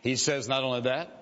He says not only that,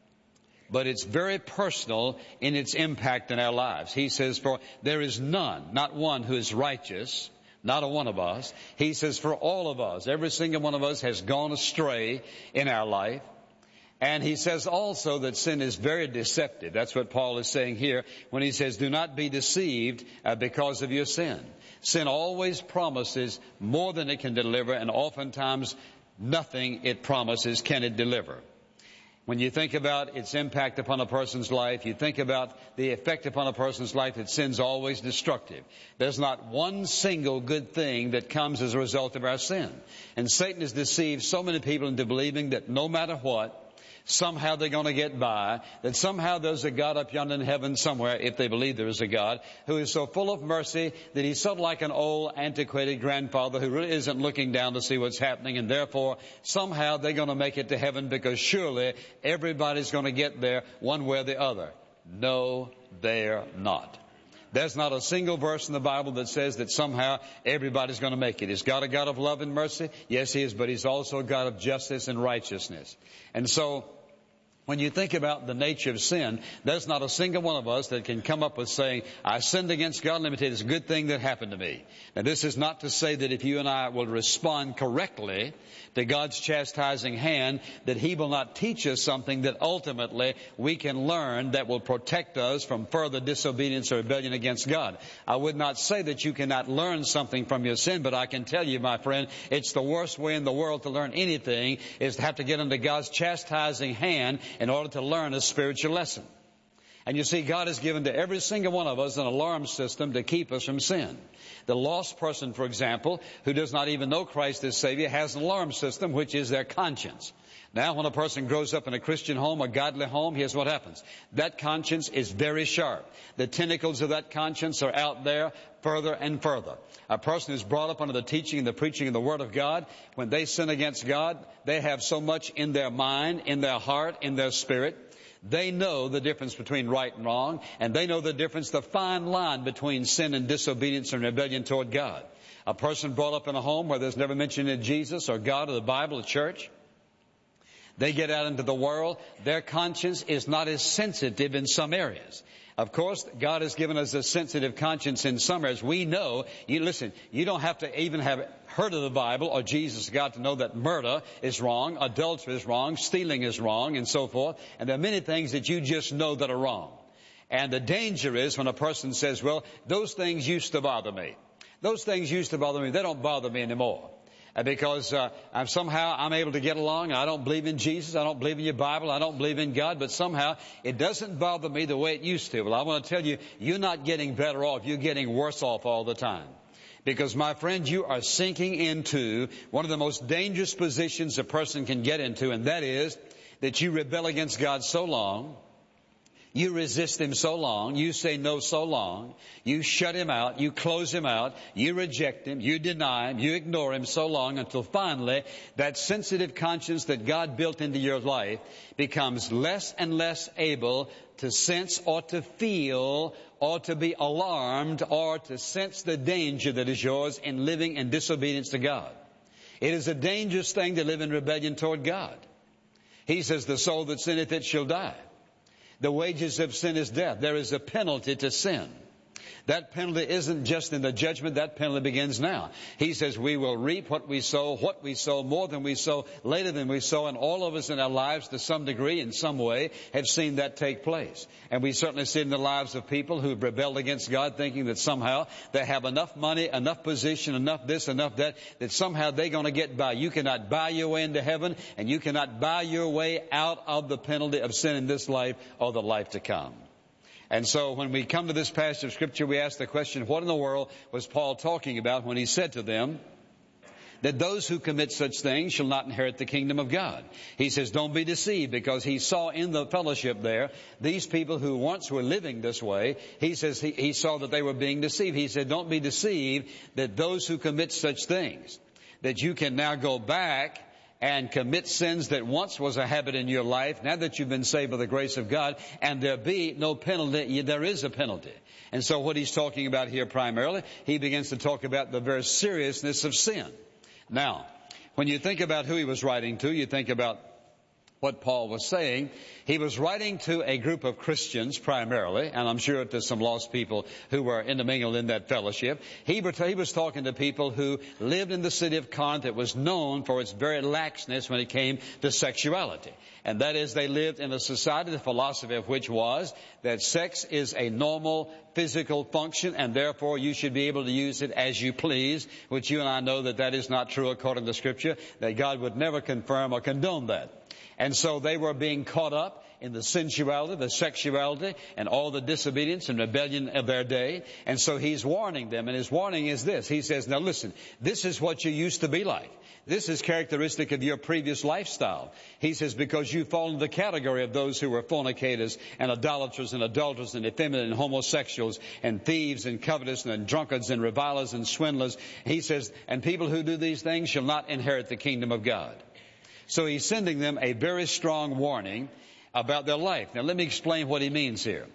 but it's very personal in its impact in our lives. He says, for there is none, not one, who is righteous, not a one of us. He says, for all of us, every single one of us has gone astray in our life. And he says also that sin is very deceptive. That's what Paul is saying here when he says, do not be deceived because of your sin. Sin always promises more than it can deliver, and oftentimes nothing it promises can it deliver. When you think about its impact upon a person's life, you think about the effect upon a person's life, that sin's always destructive. There's not one single good thing that comes as a result of our sin. And Satan has deceived so many people into believing that no matter what, somehow they're going to get by, that somehow there's a God up yonder in heaven somewhere, if they believe there is a God, who is so full of mercy that he's sort of like an old antiquated grandfather who really isn't looking down to see what's happening, and therefore somehow they're going to make it to heaven because surely everybody's going to get there one way or the other. No, they're not. There's not a single verse in the Bible that says that somehow everybody's going to make it. Is God a God of love and mercy? Yes, He is, but He's also a God of justice and righteousness. And so, when you think about the nature of sin, there's not a single one of us that can come up with saying, I sinned against God. Let me tell you, it's a good thing that happened to me. Now, this is not to say that if you and I will respond correctly to God's chastising hand, that He will not teach us something that ultimately we can learn that will protect us from further disobedience or rebellion against God. I would not say that you cannot learn something from your sin, but I can tell you, my friend, it's the worst way in the world to learn anything is to have to get under God's chastising hand in order to learn a spiritual lesson. And you see, God has given to every single one of us an alarm system to keep us from sin. The lost person, for example, who does not even know Christ as Savior, has an alarm system, which is their conscience. Now, when a person grows up in a Christian home, a godly home, here's what happens. That conscience is very sharp. The tentacles of that conscience are out there further and further. A person who's brought up under the teaching and the preaching of the Word of God, when they sin against God, they have so much in their mind, in their heart, in their spirit. They know the difference between right and wrong, and they know the difference, the fine line between sin and disobedience and rebellion toward God. A person brought up in a home where there's never mention of Jesus or God or the Bible or church, they get out into the world, their conscience is not as sensitive in some areas. Of course, God has given us a sensitive conscience in some areas. We know, you don't have to even have heard of the Bible or Jesus, God, to know that murder is wrong, adultery is wrong, stealing is wrong, and so forth. And there are many things that you just know that are wrong. And the danger is when a person says, well, those things used to bother me. Those things used to bother me. They don't bother me anymore. Because somehow I'm able to get along. I don't believe in Jesus. I don't believe in your Bible. I don't believe in God. But somehow it doesn't bother me the way it used to. Well, I want to tell you, you're not getting better off. You're getting worse off all the time. Because, my friend, you are sinking into one of the most dangerous positions a person can get into, and that is that you rebel against God so long, you resist Him so long, you say no so long, you shut Him out, you close Him out, you reject Him, you deny Him, you ignore Him so long until finally that sensitive conscience that God built into your life becomes less and less able to sense or to feel or to be alarmed or to sense the danger that is yours in living in disobedience to God. It is a dangerous thing to live in rebellion toward God. He says, the soul that sinneth it shall die. The wages of sin is death. There is a penalty to sin. That penalty isn't just in the judgment. That penalty begins now. He says we will reap what we sow, more than we sow, later than we sow. And all of us in our lives, to some degree, in some way, have seen that take place. And we certainly see it in the lives of people who have rebelled against God, thinking that somehow they have enough money, enough position, enough this, enough that somehow they're going to get by. You cannot buy your way into heaven, and you cannot buy your way out of the penalty of sin in this life or the life to come. And so when we come to this passage of Scripture, we ask the question, what in the world was Paul talking about when he said to them that those who commit such things shall not inherit the kingdom of God? He says, don't be deceived, because he saw in the fellowship there these people who once were living this way. He says he saw that they were being deceived. He said, don't be deceived that those who commit such things, that you can now go back and commit sins that once was a habit in your life, now that you've been saved by the grace of God, and there be no penalty. There is a penalty. And so what he's talking about here primarily, he begins to talk about the very seriousness of sin. Now, when you think about who he was writing to, you think about what Paul was saying. He was writing to a group of Christians primarily, and I'm sure there's some lost people who were intermingled in that fellowship. He was talking to people who lived in the city of Corinth that was known for its very laxness when it came to sexuality. And that is, they lived in a society, the philosophy of which was that sex is a normal physical function, and therefore you should be able to use it as you please, which you and I know that is not true according to Scripture, that God would never confirm or condone that. And so they were being caught up in the sensuality, the sexuality, and all the disobedience and rebellion of their day. And so he's warning them, and his warning is this. He says, now listen, this is what you used to be like. This is characteristic of your previous lifestyle. He says, because you fall into the category of those who were fornicators and idolaters and adulterers and effeminate and homosexuals and thieves and covetous and drunkards and revilers and swindlers. He says, and people who do these things shall not inherit the kingdom of God. So he's sending them a very strong warning about their life. Now let me explain what he means here.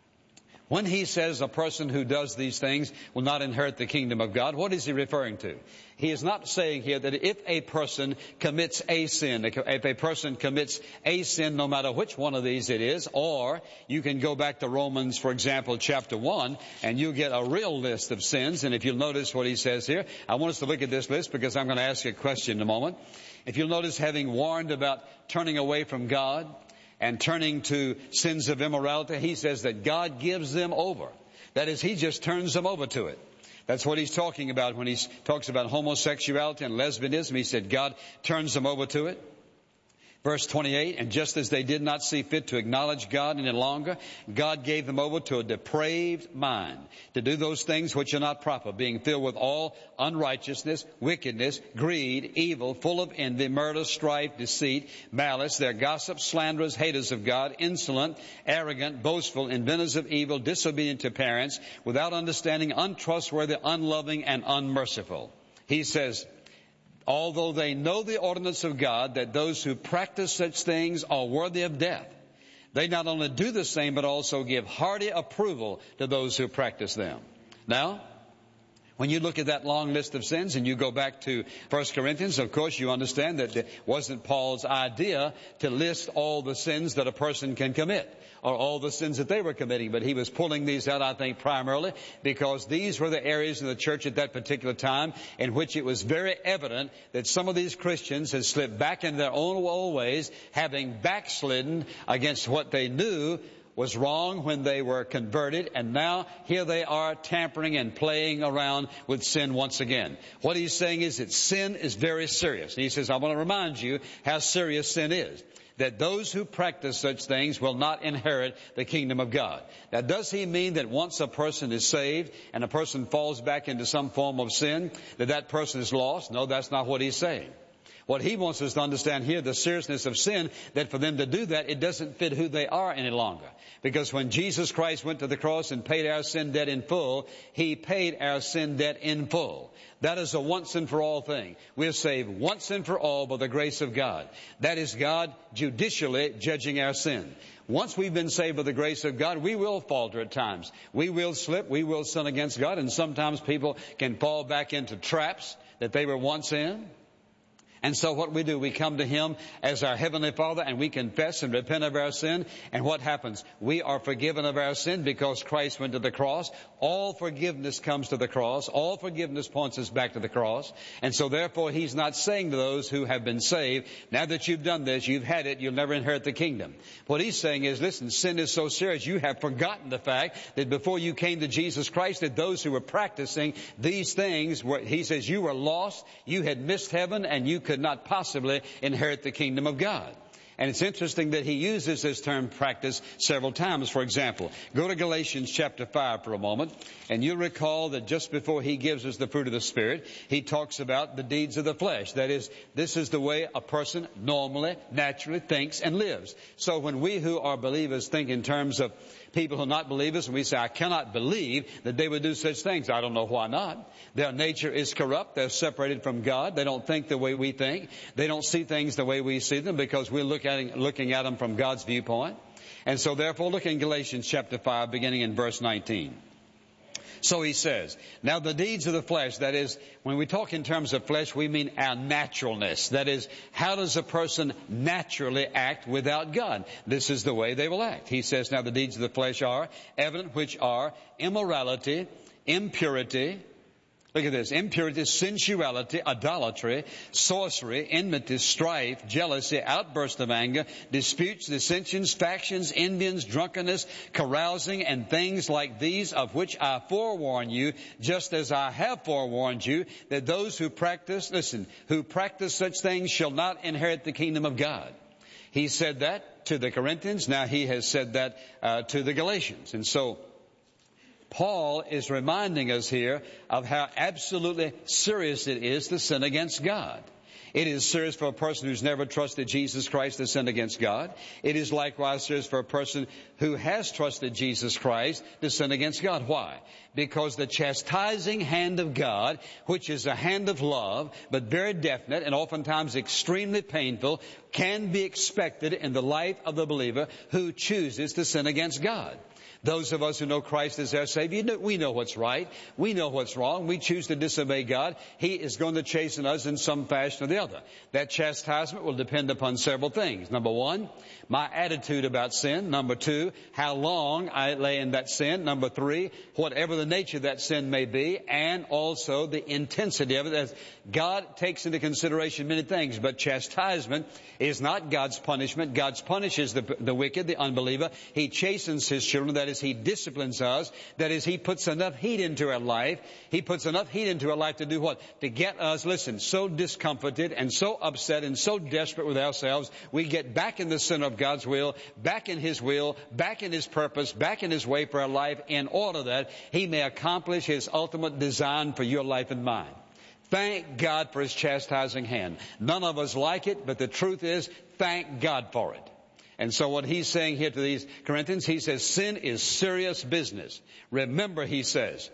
When he says a person who does these things will not inherit the kingdom of God, what is he referring to? He is not saying here that if a person commits a sin, if a person commits a sin, no matter which one of these it is, or you can go back to Romans, for example, chapter 1, and you get a real list of sins. And if you'll notice what he says here, I want us to look at this list because I'm going to ask you a question in a moment. If you'll notice, having warned about turning away from God and turning to sins of immorality, he says that God gives them over. That is, he just turns them over to it. That's what he's talking about when he talks about homosexuality and lesbianism. He said God turns them over to it. Verse 28, and just as they did not see fit to acknowledge God any longer, God gave them over to a depraved mind to do those things which are not proper, being filled with all unrighteousness, wickedness, greed, evil, full of envy, murder, strife, deceit, malice. They're gossips, slanderers, haters of God, insolent, arrogant, boastful, inventors of evil, disobedient to parents, without understanding, untrustworthy, unloving, and unmerciful. He says, although they know the ordinance of God, that those who practice such things are worthy of death, they not only do the same, but also give hearty approval to those who practice them. Now, when you look at that long list of sins and you go back to 1 Corinthians, of course, you understand that it wasn't Paul's idea to list all the sins that a person can commit, or all the sins that they were committing. But he was pulling these out, I think, primarily because these were the areas in the church at that particular time in which it was very evident that some of these Christians had slipped back into their own old ways, having backslidden against what they knew was wrong when they were converted, and now here they are tampering and playing around with sin once again. What he's saying is that sin is very serious. And he says, I want to remind you how serious sin is, that those who practice such things will not inherit the kingdom of God. Now, does he mean that once a person is saved and a person falls back into some form of sin, that that person is lost? No, that's not what he's saying. What he wants us to understand here, the seriousness of sin, that for them to do that, it doesn't fit who they are any longer. Because when Jesus Christ went to the cross and paid our sin debt in full, he paid our sin debt in full. That is a once and for all thing. We're saved once and for all by the grace of God. That is God judicially judging our sin. Once we've been saved by the grace of God, we will falter at times. We will slip. We will sin against God. And sometimes people can fall back into traps that they were once in. And so what we do, we come to him as our Heavenly Father and we confess and repent of our sin. And what happens? We are forgiven of our sin because Christ went to the cross. All forgiveness comes to the cross. All forgiveness points us back to the cross. And so therefore he's not saying to those who have been saved, now that you've done this, you've had it, you'll never inherit the kingdom. What he's saying is, listen, sin is so serious, you have forgotten the fact that before you came to Jesus Christ, that those who were practicing these things, he says you were lost, you had missed heaven, and you could not possibly inherit the kingdom of God. And it's interesting that he uses this term practice several times. For example, go to Galatians chapter 5 for a moment, and you'll recall that just before he gives us the fruit of the Spirit, he talks about the deeds of the flesh. That is, this is the way a person normally, naturally thinks and lives. So when we who are believers think in terms of people who are not believers, and we say, I cannot believe that they would do such things. I don't know why not. Their nature is corrupt. They're separated from God. They don't think the way we think. They don't see things the way we see them because we're looking at them from God's viewpoint. And so therefore, look in Galatians chapter 5, beginning in verse 19. So he says, now the deeds of the flesh, that is, when we talk in terms of flesh, we mean our naturalness. That is, how does a person naturally act without God? This is the way they will act. He says, now the deeds of the flesh are evident, which are immorality, impurity, look at this, impurity, sensuality, idolatry, sorcery, enmity, strife, jealousy, outburst of anger, disputes, dissensions, factions, envyings, drunkenness, carousing, and things like these, of which I forewarn you, just as I have forewarned you, that those who practice such things shall not inherit the kingdom of God. He said that to the Corinthians. Now he has said that to the Galatians. And so Paul is reminding us here of how absolutely serious it is to sin against God. It is serious for a person who's never trusted Jesus Christ to sin against God. It is likewise serious for a person who has trusted Jesus Christ to sin against God. Why? Because the chastising hand of God, which is a hand of love, but very definite and oftentimes extremely painful, can be expected in the life of the believer who chooses to sin against God. Those of us who know Christ as our Savior, we know what's right. We know what's wrong. We choose to disobey God. He is going to chasten us in some fashion or the other. That chastisement will depend upon several things. Number one, my attitude about sin. Number two, how long I lay in that sin. Number three, whatever the nature of that sin may be, and also the intensity of it. As God takes into consideration many things, but chastisement is not God's punishment. God punishes the wicked, the unbeliever. He chastens His children. That is, He disciplines us. That is, He puts enough heat into our life. He puts enough heat into our life to do what? To get us, listen, so discomforted and so upset and so desperate with ourselves, we get back in the center of God's will, back in His will, back in His purpose, back in His way for our life, in order that He may accomplish His ultimate design for your life and mine. Thank God for His chastising hand. None of us like it, but the truth is, thank God for it. And so what he's saying here to these Corinthians, he says, sin is serious business. Remember, he says,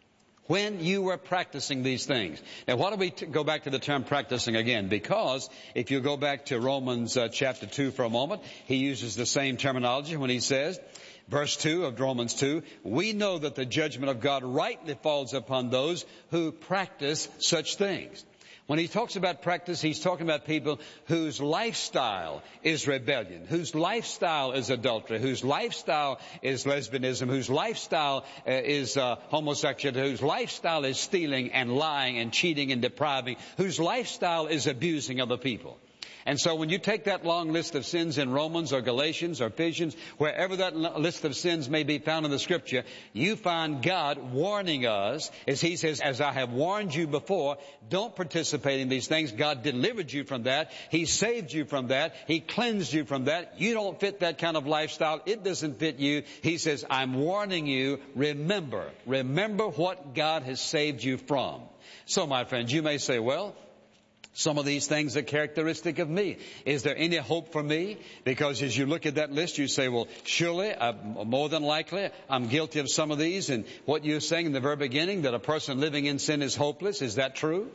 when you were practicing these things. Now, why don't we go back to the term practicing again? Because if you go back to Romans chapter 2 for a moment, he uses the same terminology when he says, verse 2 of Romans 2, we know that the judgment of God rightly falls upon those who practice such things. When he talks about practice, he's talking about people whose lifestyle is rebellion, whose lifestyle is adultery, whose lifestyle is lesbianism, whose lifestyle is homosexuality, whose lifestyle is stealing and lying and cheating and depriving, whose lifestyle is abusing other people. And so when you take that long list of sins in Romans or Galatians or Ephesians, wherever that list of sins may be found in the Scripture, you find God warning us, as He says, as I have warned you before, don't participate in these things. God delivered you from that. He saved you from that. He cleansed you from that. You don't fit that kind of lifestyle. It doesn't fit you. He says, I'm warning you. Remember what God has saved you from. So, my friends, you may say, well, some of these things are characteristic of me. Is there any hope for me? Because as you look at that list, you say, well, surely, more than likely, I'm guilty of some of these. And what you're saying in the very beginning, that a person living in sin is hopeless, is that true?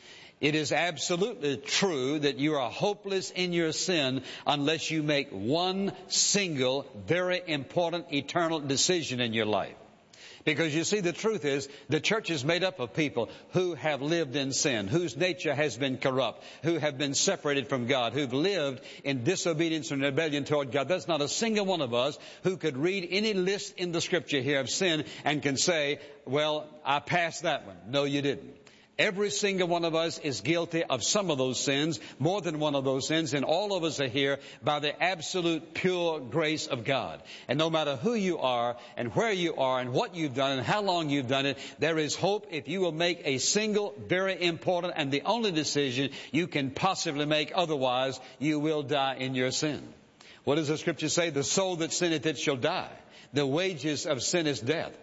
It is absolutely true that you are hopeless in your sin unless you make one single, very important, eternal decision in your life. Because you see, the truth is, the church is made up of people who have lived in sin, whose nature has been corrupt, who have been separated from God, who've lived in disobedience and rebellion toward God. There's not a single one of us who could read any list in the Scripture here of sin and can say, well, I passed that one. No, you didn't. Every single one of us is guilty of some of those sins, more than one of those sins, and all of us are here by the absolute pure grace of God. And no matter who you are and where you are and what you've done and how long you've done it, there is hope if you will make a single, very important and the only decision you can possibly make. Otherwise, you will die in your sin. What does the Scripture say? The soul that sinneth, it shall die. The wages of sin is death.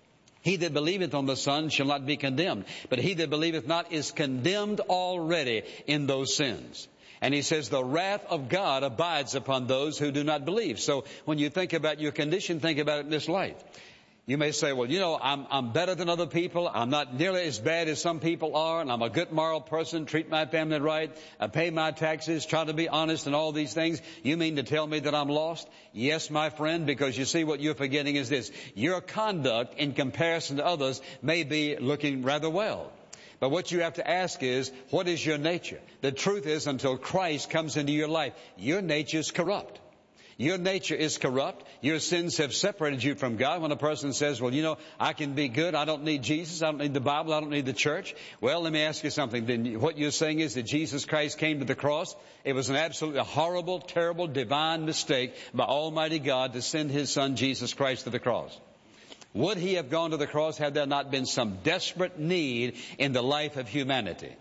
He that believeth on the Son shall not be condemned, but he that believeth not is condemned already in those sins. And he says the wrath of God abides upon those who do not believe. So when you think about your condition, think about it in this light. You may say, well, I'm better than other people. I'm not nearly as bad as some people are, and I'm a good moral person, treat my family right, I pay my taxes, try to be honest and all these things. You mean to tell me that I'm lost? Yes, my friend, because you see what you're forgetting is this. Your conduct in comparison to others may be looking rather well. But what you have to ask is, what is your nature? The truth is, until Christ comes into your life, your nature is corrupt. Your nature is corrupt. Your sins have separated you from God. When a person says, well, I can be good. I don't need Jesus. I don't need the Bible. I don't need the church. Well, let me ask you something. Then what you're saying is that Jesus Christ came to the cross. It was an absolutely horrible, terrible, divine mistake by Almighty God to send His Son, Jesus Christ, to the cross. Would He have gone to the cross had there not been some desperate need in the life of humanity?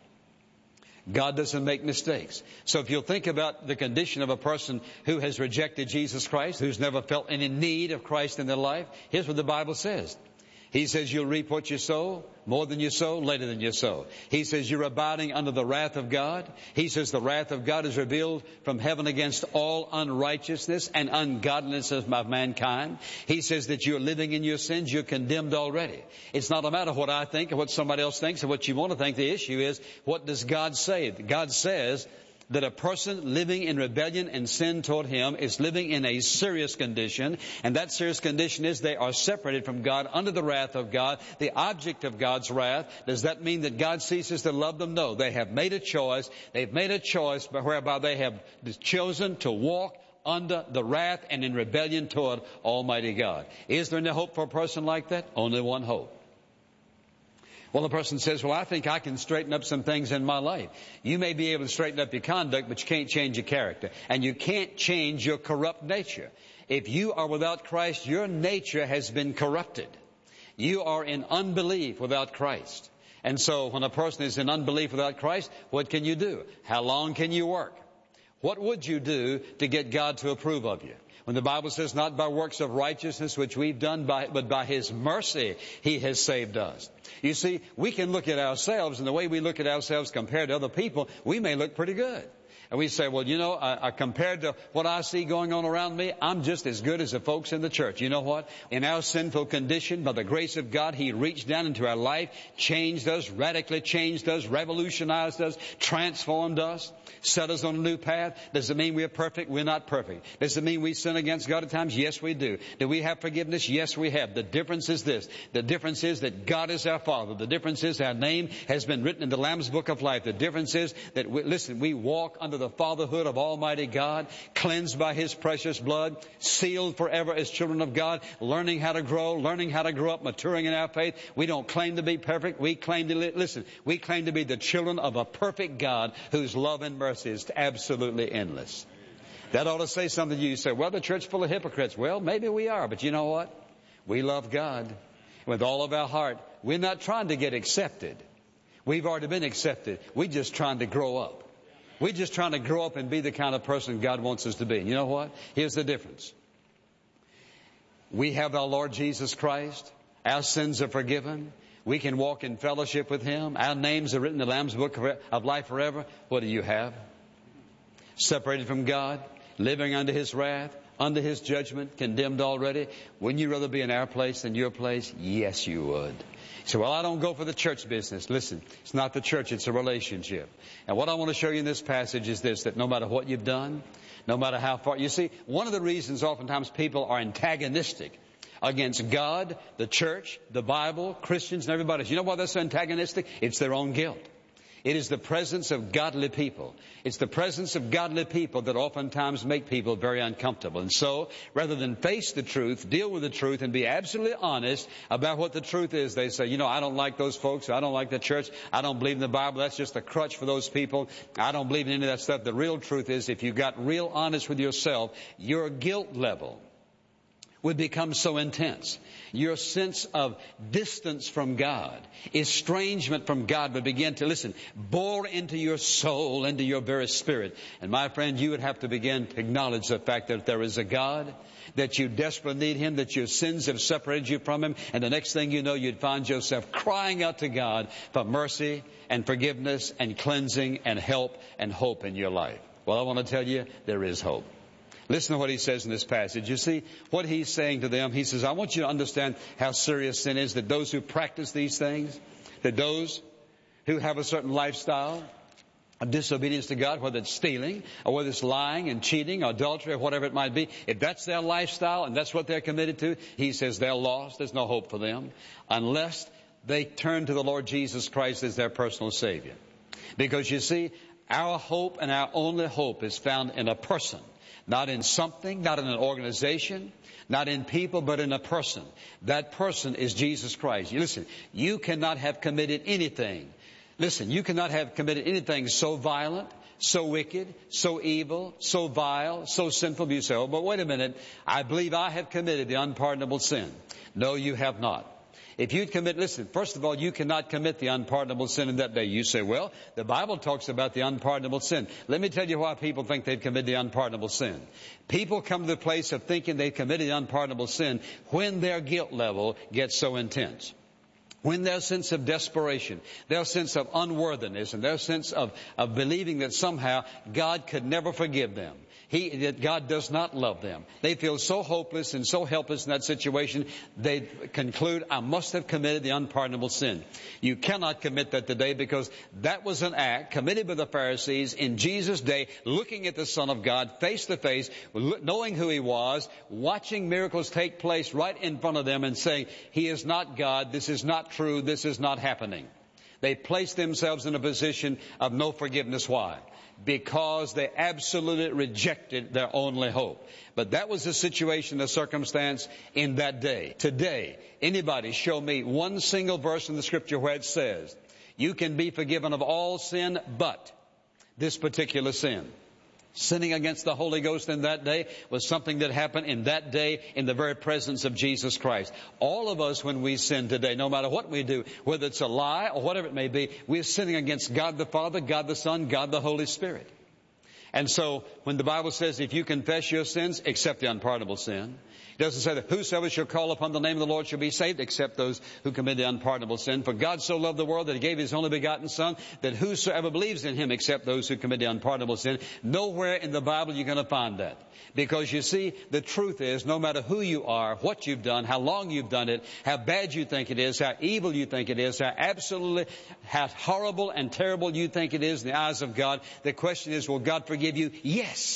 God doesn't make mistakes. So if you'll think about the condition of a person who has rejected Jesus Christ, who's never felt any need of Christ in their life, here's what the Bible says. He says you'll reap what you sow, more than you sow, later than you sow. He says you're abiding under the wrath of God. He says the wrath of God is revealed from heaven against all unrighteousness and ungodliness of mankind. He says that you're living in your sins, you're condemned already. It's not a matter of what I think or what somebody else thinks or what you want to think. The issue is, what does God say? God says that a person living in rebellion and sin toward Him is living in a serious condition, and that serious condition is they are separated from God under the wrath of God, the object of God's wrath. Does that mean that God ceases to love them? No. They have made a choice. They've made a choice whereby they have chosen to walk under the wrath and in rebellion toward Almighty God. Is there any hope for a person like that? Only one hope. Well, the person says, well, I think I can straighten up some things in my life. You may be able to straighten up your conduct, but you can't change your character. And you can't change your corrupt nature. If you are without Christ, your nature has been corrupted. You are in unbelief without Christ. And so when a person is in unbelief without Christ, what can you do? How long can you work? What would you do to get God to approve of you? When the Bible says, not by works of righteousness which we've done, but by His mercy He has saved us. You see, we can look at ourselves, and the way we look at ourselves compared to other people, we may look pretty good. And we say, well, compared to what I see going on around me, I'm just as good as the folks in the church. You know what? In our sinful condition, by the grace of God, He reached down into our life, changed us, radically changed us, revolutionized us, transformed us, set us on a new path. Does it mean we're perfect? We're not perfect. Does it mean we sin against God at times? Yes, we do. Do we have forgiveness? Yes, we have. The difference is this. The difference is that God is our Father. The difference is our name has been written in the Lamb's Book of Life. The difference is that, we walk under the fatherhood of Almighty God, cleansed by His precious blood, sealed forever as children of God, learning how to grow, learning how to grow up, maturing in our faith. We don't claim to be perfect. We claim to be the children of a perfect God whose love and mercy is absolutely endless. That ought to say something to you. You say, well, the church is full of hypocrites. Well, maybe we are, but you know what? We love God with all of our heart. We're not trying to get accepted. We've already been accepted. We're just trying to grow up. We're just trying to grow up and be the kind of person God wants us to be. You know what? Here's the difference. We have our Lord Jesus Christ. Our sins are forgiven. We can walk in fellowship with Him. Our names are written in the Lamb's Book of Life forever. What do you have? Separated from God, living under His wrath, under His judgment, condemned already. Wouldn't you rather be in our place than your place? Yes, you would. So, well, I don't go for the church business. Listen, it's not the church, it's a relationship. And what I want to show you in this passage is this, that no matter what you've done, no matter how far, you see, one of the reasons oftentimes people are antagonistic against God, the church, the Bible, Christians, and everybody else. You know why they're so antagonistic? It's their own guilt. It is the presence of godly people. It's the presence of godly people that oftentimes make people very uncomfortable. And so, rather than face the truth, deal with the truth, and be absolutely honest about what the truth is, they say, I don't like those folks. I don't like the church. I don't believe in the Bible. That's just a crutch for those people. I don't believe in any of that stuff. The real truth is, if you got real honest with yourself, your guilt level would become so intense. Your sense of distance from God, estrangement from God would begin to, bore into your soul, into your very spirit. And my friend, you would have to begin to acknowledge the fact that there is a God, that you desperately need Him, that your sins have separated you from Him. And the next thing you know, you'd find yourself crying out to God for mercy and forgiveness and cleansing and help and hope in your life. Well, I want to tell you, there is hope. Listen to what he says in this passage. You see what he's saying to them. He says, I want you to understand how serious sin is, that those who practice these things, that those who have a certain lifestyle of disobedience to God, whether it's stealing or whether it's lying and cheating or adultery or whatever it might be, if that's their lifestyle and that's what they're committed to, he says they're lost. There's no hope for them unless they turn to the Lord Jesus Christ as their personal Savior. Because you see, our hope and our only hope is found in a person. Not in something, not in an organization, not in people, but in a person. That person is Jesus Christ. Listen, you cannot have committed anything. Listen, you cannot have committed anything so violent, so wicked, so evil, so vile, so sinful. You say, oh, but wait a minute. I believe I have committed the unpardonable sin. No, you have not. If you commit, listen, first of all, you cannot commit the unpardonable sin in that day. You say, well, the Bible talks about the unpardonable sin. Let me tell you why people think they've committed the unpardonable sin. People come to the place of thinking they've committed the unpardonable sin when their guilt level gets so intense. When their sense of desperation, their sense of unworthiness, and their sense of believing that somehow God could never forgive them. That God does not love them. They feel so hopeless and so helpless in that situation, they conclude, I must have committed the unpardonable sin. You cannot commit that today because that was an act committed by the Pharisees in Jesus' day, looking at the Son of God face to face, knowing who He was, watching miracles take place right in front of them and saying, He is not God, this is not true, this is not happening. They placed themselves in a position of no forgiveness. Why? Because they absolutely rejected their only hope. But that was the situation, the circumstance in that day. Today, anybody show me one single verse in the Scripture where it says, you can be forgiven of all sin but this particular sin. Sinning against the Holy Ghost in that day was something that happened in that day in the very presence of Jesus Christ. All of us, when we sin today, no matter what we do, whether it's a lie or whatever it may be, we're sinning against God the Father, God the Son, God the Holy Spirit. And so, when the Bible says, if you confess your sins, except the unpardonable sin, it doesn't say that whosoever shall call upon the name of the Lord shall be saved, except those who commit the unpardonable sin. For God so loved the world that He gave His only begotten Son, that whosoever believes in Him, except those who commit the unpardonable sin. Nowhere in the Bible you're going to find that. Because you see, the truth is, no matter who you are, what you've done, how long you've done it, how bad you think it is, how evil you think it is, how horrible and terrible you think it is in the eyes of God, the question is, will God forgive you? Yes.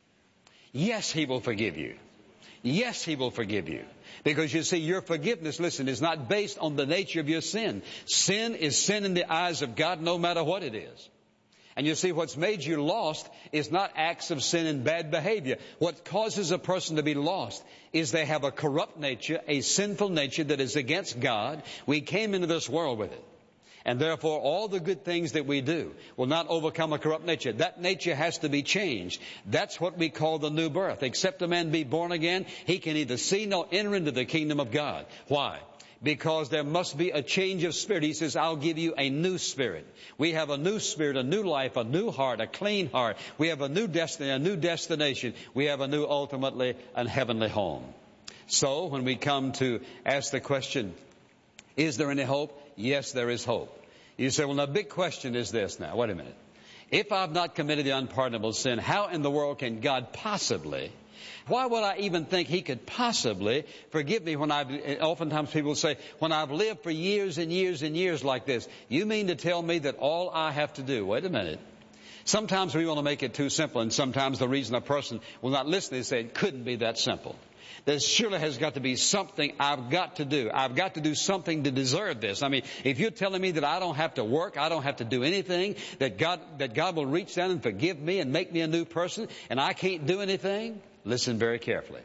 Yes, He will forgive you. Yes, He will forgive you. Because you see, your forgiveness, listen, is not based on the nature of your sin. Sin is sin in the eyes of God, no matter what it is. And you see, what's made you lost is not acts of sin and bad behavior. What causes a person to be lost is they have a corrupt nature, a sinful nature that is against God. We came into this world with it. And therefore, all the good things that we do will not overcome a corrupt nature. That nature has to be changed. That's what we call the new birth. Except a man be born again, he can neither see nor enter into the kingdom of God. Why? Because there must be a change of spirit. He says, I'll give you a new spirit. We have a new spirit, a new life, a new heart, a clean heart. We have a new destiny, a new destination. We have a new, ultimately, and heavenly home. So, when we come to ask the question, is there any hope? Yes, there is hope. You say, well, the big question is this now. Wait a minute. If I've not committed the unpardonable sin, how in the world can God possibly, why would I even think He could possibly forgive me when oftentimes people say, when I've lived for years and years and years like this, you mean to tell me that all I have to do, wait a minute. Sometimes we want to make it too simple, and sometimes the reason a person will not listen is say it couldn't be that simple. There surely has got to be something I've got to do. I've got to do something to deserve this. I mean, if you're telling me that I don't have to work, I don't have to do anything, that God will reach down and forgive me and make me a new person, and I can't do anything, listen very carefully.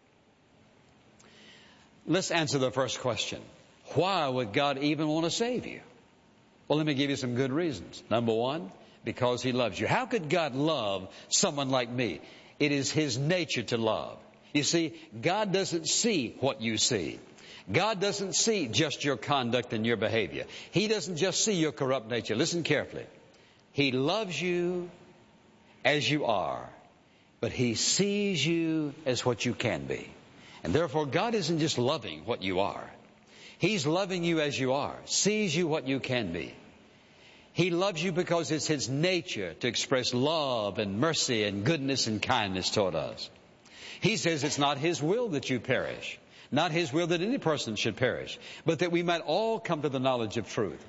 Let's answer the first question. Why would God even want to save you? Well, let me give you some good reasons. Number one, because He loves you. How could God love someone like me? It is His nature to love. You see, God doesn't see what you see. God doesn't see just your conduct and your behavior. He doesn't just see your corrupt nature. Listen carefully. He loves you as you are, but He sees you as what you can be. And therefore, God isn't just loving what you are. He's loving you as you are, sees you what you can be. He loves you because it's His nature to express love and mercy and goodness and kindness toward us. He says it's not His will that you perish, not His will that any person should perish, but that we might all come to the knowledge of truth.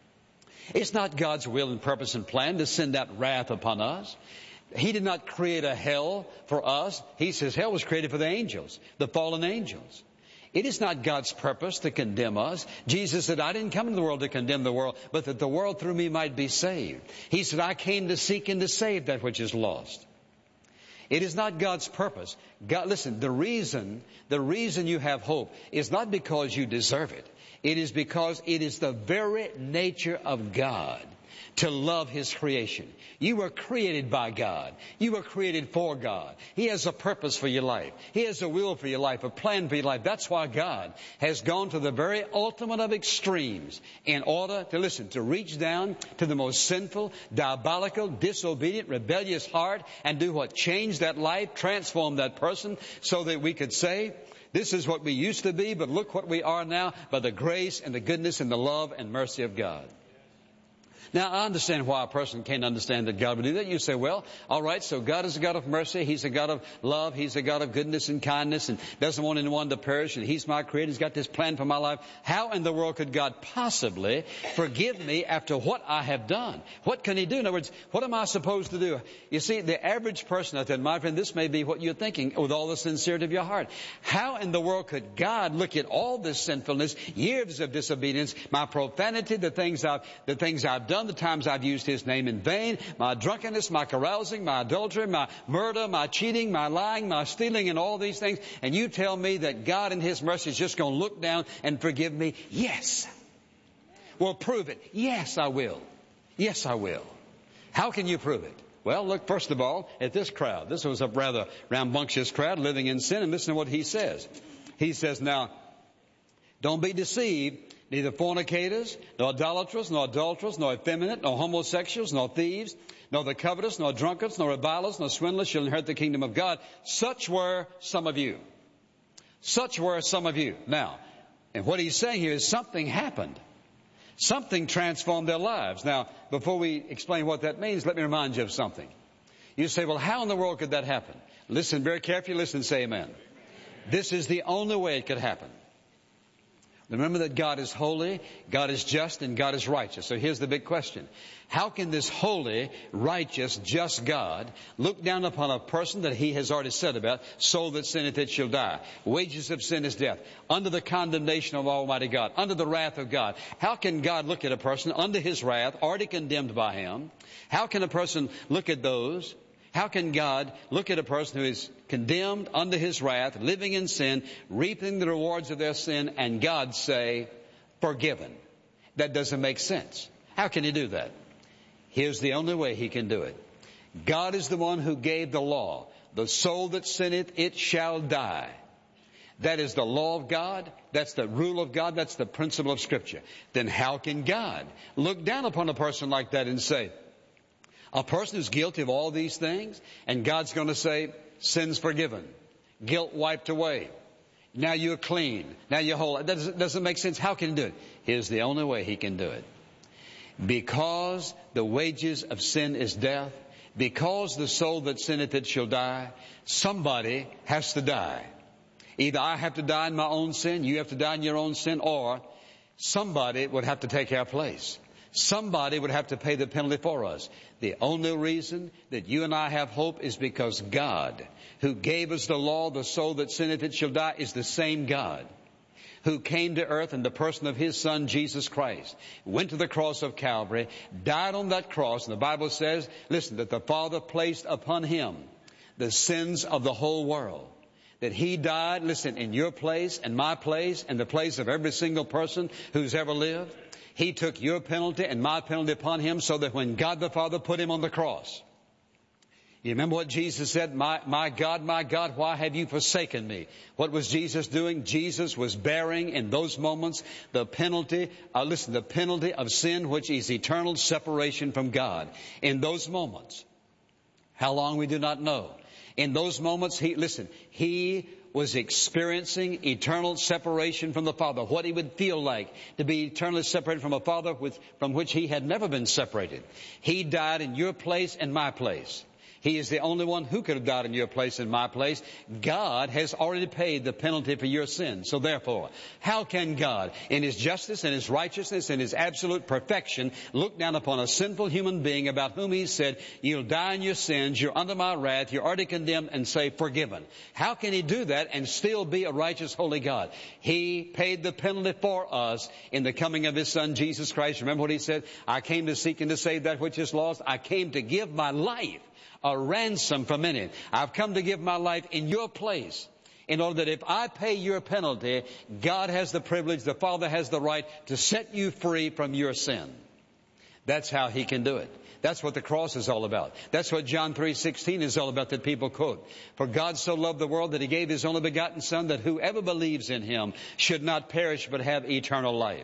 It's not God's will and purpose and plan to send out wrath upon us. He did not create a hell for us. He says hell was created for the angels, the fallen angels. It is not God's purpose to condemn us. Jesus said, I didn't come into the world to condemn the world, but that the world through me might be saved. He said, I came to seek and to save that which is lost. It is not God's purpose. God, listen, the reason you have hope is not because you deserve it. It is because it is the very nature of God to love His creation. You were created by God. You were created for God. He has a purpose for your life. He has a will for your life, a plan for your life. That's why God has gone to the very ultimate of extremes in order to reach down to the most sinful, diabolical, disobedient, rebellious heart and do what? Change that life, transform that person so that we could say, this is what we used to be, but look what we are now by the grace and the goodness and the love and mercy of God. Now, I understand why a person can't understand that God would do that. You say, well, all right, so God is a God of mercy. He's a God of love. He's a God of goodness and kindness and doesn't want anyone to perish. And He's my creator. He's got this plan for my life. How in the world could God possibly forgive me after what I have done? What can He do? In other words, what am I supposed to do? You see, the average person out there, my friend, this may be what you're thinking with all the sincerity of your heart. How in the world could God look at all this sinfulness, years of disobedience, my profanity, the things I've done, the times I've used His name in vain, my drunkenness, my carousing, my adultery, my murder, my cheating, my lying, my stealing, and all these things, and you tell me that God in His mercy is just going to look down and forgive me? Yes. Well, prove it. Yes, I will. Yes, I will. How can you prove it? Well, look first of all at this crowd. This was a rather rambunctious crowd living in sin, and listen to what he says. He says, now, don't be deceived. Neither fornicators, nor idolaters, nor adulterers, nor effeminate, nor homosexuals, nor thieves, nor the covetous, nor drunkards, nor revilers, nor swindlers shall inherit the kingdom of God. Such were some of you. Such were some of you. Now, and what he's saying here is something happened. Something transformed their lives. Now, before we explain what that means, let me remind you of something. You say, well, how in the world could that happen? Listen very carefully. Listen and say amen. This is the only way it could happen. Remember that God is holy, God is just, and God is righteous. So here's the big question. How can this holy, righteous, just God look down upon a person that He has already said about, soul that sinneth it shall die. Wages of sin is death. Under the condemnation of Almighty God. Under the wrath of God. How can God look at a person under His wrath, already condemned by Him? How can a person look at those? How can God look at a person who is condemned under His wrath, living in sin, reaping the rewards of their sin, and God say, forgiven? That doesn't make sense. How can He do that? Here's the only way He can do it. God is the one who gave the law. The soul that sinneth, it shall die. That is the law of God. That's the rule of God. That's the principle of Scripture. Then how can God look down upon a person like that and say, a person who's guilty of all these things, and God's going to say, sins forgiven, guilt wiped away. Now you're clean. Now you're whole. That doesn't make sense. How can He do it? Here's the only way He can do it. Because the wages of sin is death, because the soul that sinneth it shall die, somebody has to die. Either I have to die in my own sin, you have to die in your own sin, or somebody would have to take our place. Somebody would have to pay the penalty for us. The only reason that you and I have hope is because God, who gave us the law, the soul that sinneth it shall die, is the same God who came to earth in the person of His Son, Jesus Christ, went to the cross of Calvary, died on that cross, and the Bible says, listen, that the Father placed upon Him the sins of the whole world. That He died, listen, in your place and my place and the place of every single person who's ever lived. He took your penalty and my penalty upon Him so that when God the Father put Him on the cross, you remember what Jesus said? My God, why have you forsaken me? What was Jesus doing? Jesus was bearing in those moments the penalty, the penalty of sin, which is eternal separation from God. In those moments, how long we do not know. In those moments, He was experiencing eternal separation from the Father. What He would feel like to be eternally separated from a Father from which He had never been separated. He died in your place and my place. He is the only one who could have died in your place and my place. God has already paid the penalty for your sin. So therefore, how can God, in His justice and His righteousness and His absolute perfection, look down upon a sinful human being about whom He said, you'll die in your sins, you're under my wrath, you're already condemned, and say, forgiven? How can He do that and still be a righteous, holy God? He paid the penalty for us in the coming of His Son, Jesus Christ. Remember what He said? I came to seek and to save that which is lost. I came to give my life a ransom for many. I've come to give my life in your place, in order that if I pay your penalty, God has the privilege, the Father has the right to set you free from your sin. That's how He can do it. That's what the cross is all about. That's what John 3:16 is all about that people quote. For God so loved the world that He gave His only begotten Son, that whoever believes in Him should not perish but have eternal life.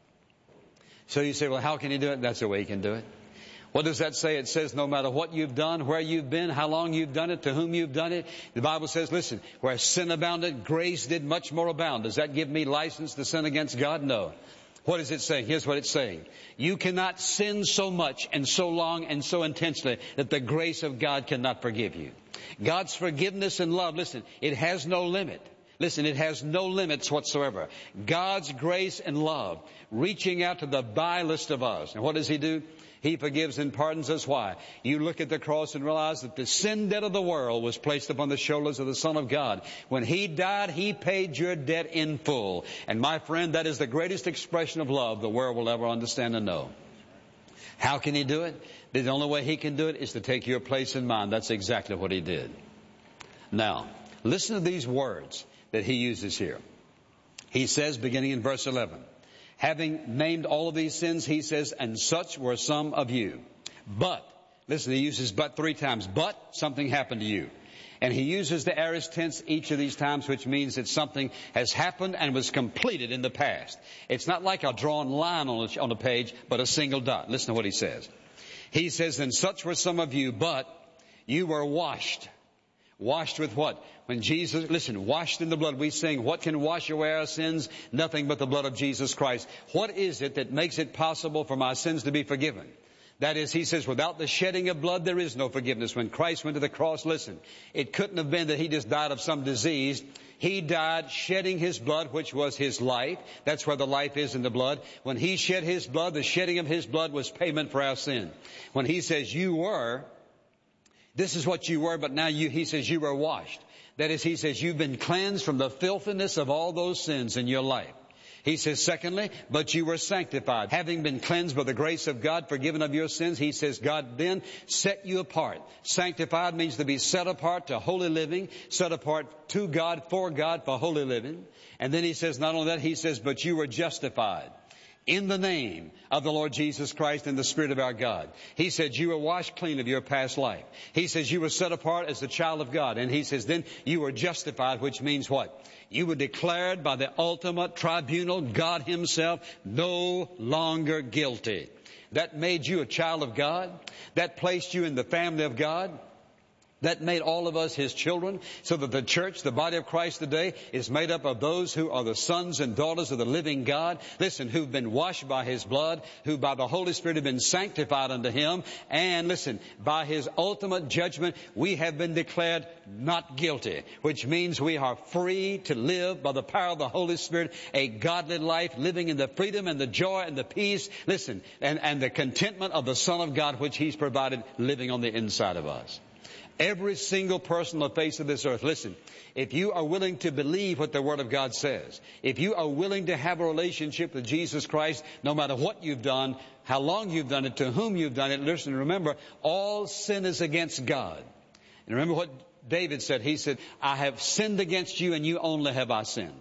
So you say, well, how can He do it? That's the way He can do it. What does that say? It says no matter what you've done, where you've been, how long you've done it, to whom you've done it. The Bible says, listen, where sin abounded, grace did much more abound. Does that give me license to sin against God? No. What is it saying? Here's what it's saying. You cannot sin so much and so long and so intensely that the grace of God cannot forgive you. God's forgiveness and love, listen, it has no limit. Listen, it has no limits whatsoever. God's grace and love reaching out to the vilest of us. And what does He do? He forgives and pardons us. Why? You look at the cross and realize that the sin debt of the world was placed upon the shoulders of the Son of God. When He died, He paid your debt in full. And my friend, that is the greatest expression of love the world will ever understand and know. How can He do it? The only way He can do it is to take your place in mine. That's exactly what He did. Now, listen to these words that He uses here. He says, beginning in verse 11, having named all of these sins, He says, and such were some of you. But, listen, He uses but 3 times. But something happened to you. And He uses the aorist tense each of these times, which means that something has happened and was completed in the past. It's not like a drawn line on a page, but a single dot. Listen to what He says. He says, and such were some of you, but you were washed. Washed with what? When Jesus, listen, washed in the blood. We sing, what can wash away our sins? Nothing but the blood of Jesus Christ. What is it that makes it possible for my sins to be forgiven? That is, He says, without the shedding of blood, there is no forgiveness. When Christ went to the cross, listen, it couldn't have been that He just died of some disease. He died shedding His blood, which was His life. That's where the life is in the blood. When He shed His blood, the shedding of His blood was payment for our sin. When He says you were, this is what you were, but now He says you were washed. That is, He says you've been cleansed from the filthiness of all those sins in your life. He says, secondly, but you were sanctified. Having been cleansed by the grace of God, forgiven of your sins, He says God then set you apart. Sanctified means to be set apart to holy living, set apart to God, for holy living. And then He says, not only that, He says, but you were justified in the name of the Lord Jesus Christ and the Spirit of our God. He said you were washed clean of your past life. He says you were set apart as the child of God. And He says then you were justified, which means what? You were declared by the ultimate tribunal, God Himself, no longer guilty. That made you a child of God. That placed you in the family of God. That made all of us His children, so that the church, the body of Christ today, is made up of those who are the sons and daughters of the living God. Listen, who've been washed by His blood, who by the Holy Spirit have been sanctified unto Him. And listen, by His ultimate judgment, we have been declared not guilty, which means we are free to live by the power of the Holy Spirit, a godly life, living in the freedom and the joy and the peace, listen, and the contentment of the Son of God, which He's provided living on the inside of us. Every single person on the face of this earth, listen, if you are willing to believe what the Word of God says, if you are willing to have a relationship with Jesus Christ, no matter what you've done, how long you've done it, to whom you've done it, listen, remember, all sin is against God. And remember what David said. He said, I have sinned against you and you only have I sinned.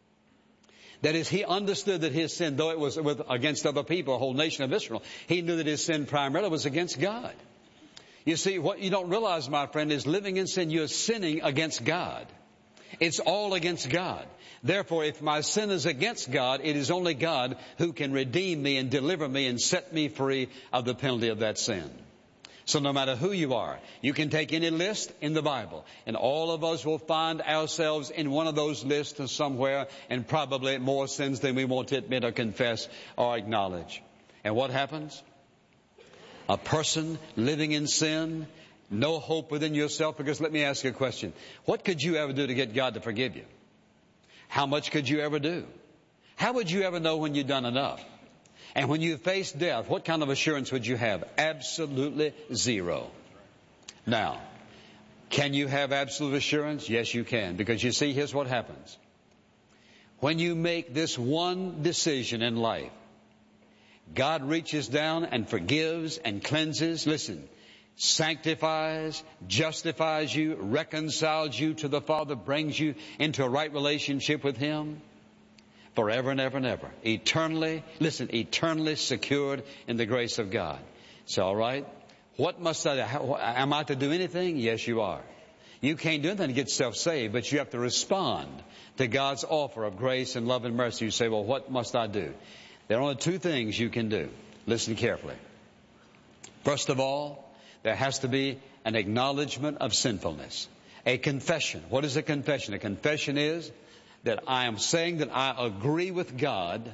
That is, he understood that his sin, though it was against other people, a whole nation of Israel, he knew that his sin primarily was against God. You see, what you don't realize, my friend, is living in sin, you're sinning against God. It's all against God. Therefore, if my sin is against God, it is only God who can redeem me and deliver me and set me free of the penalty of that sin. So no matter who you are, you can take any list in the Bible, and all of us will find ourselves in one of those lists somewhere, and probably more sins than we want to admit or confess or acknowledge. And what happens? A person living in sin No hope within yourself, because let me ask you a question. What could you ever do to get God to forgive you? How much could you ever do? How would you ever know when you've done enough? And when you face death, what kind of assurance would you have? Absolutely zero. Now, can you have absolute assurance? Yes, you can. Because you see, here's what happens. When you make this one decision in life, God reaches down and forgives and cleanses. Listen, sanctifies, justifies you, reconciles you to the Father, brings you into a right relationship with Him forever and ever and ever. Eternally, listen, eternally secured in the grace of God. So, all right, what must I do? Am I to do anything? Yes, you are. You can't do anything to get yourself saved, but you have to respond to God's offer of grace and love and mercy. You say, well, what must I do? There are only two things you can do. Listen carefully. First of all, there has to be an acknowledgement of sinfulness. A confession. What is a confession? A confession is that I am saying that I agree with God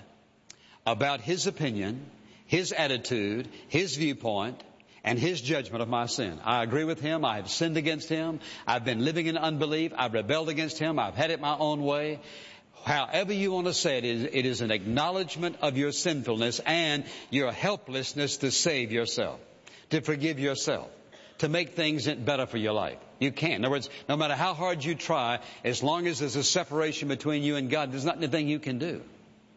about His opinion, His attitude, His viewpoint, and His judgment of my sin. I agree with Him. I have sinned against Him. I've been living in unbelief. I've rebelled against Him. I've had it my own way. However you want to say it is an acknowledgement of your sinfulness and your helplessness to save yourself, to forgive yourself, to make things better for your life. You can't. In other words, no matter how hard you try, as long as there's a separation between you and God, there's not anything you can do.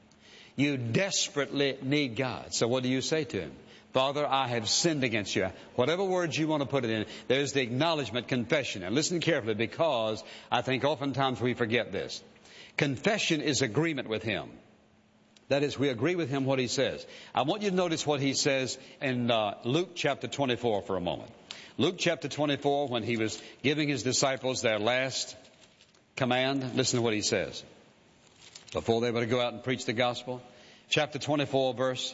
You desperately need God. So what do you say to Him? Father, I have sinned against you. Whatever words you want to put it in, there's the acknowledgement, confession. And listen carefully, because I think oftentimes we forget this. Confession is agreement with Him. That is, we agree with Him what He says. I want you to notice what He says in Luke chapter 24 for a moment. Luke chapter 24, when He was giving His disciples their last command, listen to what He says. Before they were to go out and preach the gospel. Chapter 24, verse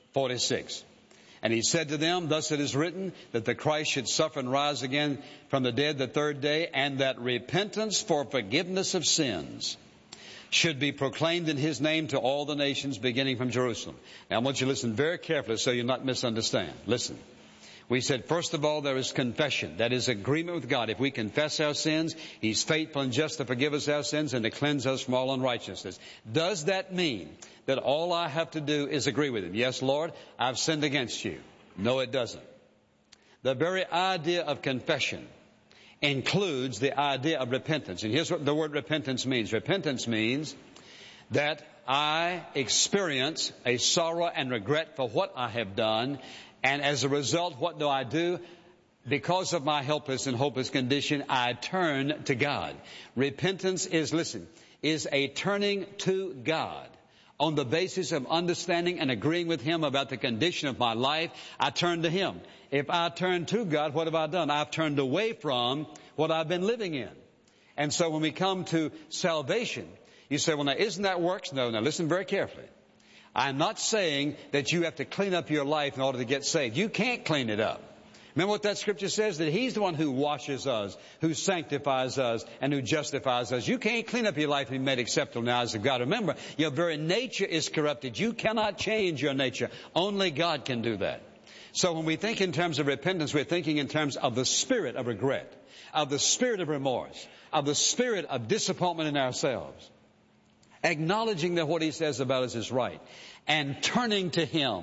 46. And He said to them, thus it is written, that the Christ should suffer and rise again from the dead the third day, and that repentance for forgiveness of sins should be proclaimed in His name to all the nations, beginning from Jerusalem. Now I want you to listen very carefully so you'll not misunderstand. Listen. We said, first of all, there is confession. That is agreement with God. If we confess our sins, He's faithful and just to forgive us our sins and to cleanse us from all unrighteousness. Does that mean that all I have to do is agree with Him? Yes, Lord, I've sinned against you. No, it doesn't. The very idea of confession includes the idea of repentance. And here's what the word repentance means. Repentance means that I experience a sorrow and regret for what I have done. And as a result, what do? Because of my helpless and hopeless condition, I turn to God. Repentance is a turning to God. On the basis of understanding and agreeing with Him about the condition of my life, I turn to Him. If I turn to God, what have I done? I've turned away from what I've been living in. And so when we come to salvation, you say, well, now, isn't that works? No, listen very carefully. I'm not saying that you have to clean up your life in order to get saved. You can't clean it up. Remember what that scripture says? That He's the one who washes us, who sanctifies us, and who justifies us. You can't clean up your life and be made acceptable in the eyes of God. Remember, your very nature is corrupted. You cannot change your nature. Only God can do that. So when we think in terms of repentance, we're thinking in terms of the spirit of regret, of the spirit of remorse, of the spirit of disappointment in ourselves. Acknowledging that what He says about us is right, and turning to Him